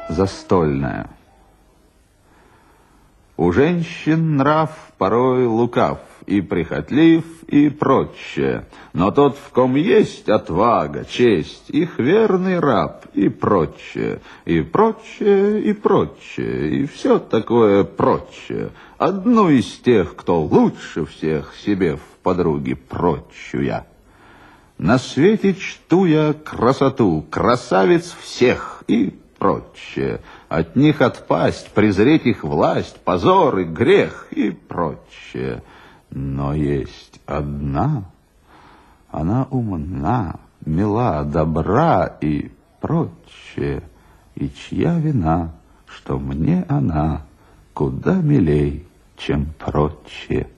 Застольная. У женщин нрав порой лукав, и прихотлив, и прочее. Но тот, в ком есть отвага, честь, их верный раб, и прочее, и прочее, и прочее, и все такое прочее. Одну из тех, кто лучше всех себе в подруги прочую я. На свете чту я красоту, красавиц всех и прочее. От них отпасть, презреть их власть, позор и грех и прочее. Но есть одна, она умна, мила, добра и прочее. И чья вина, что мне она куда милей, чем прочее.